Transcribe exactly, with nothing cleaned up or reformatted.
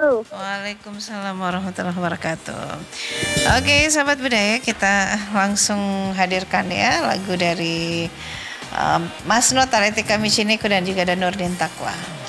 wabarakatuh. Waalaikumsalam warahmatullahi wabarakatuh. Oke, sahabat budaya, kita langsung hadirkan ya lagu dari um, Mas Not Aletika Michineko dan juga ada Nurdin Takwa.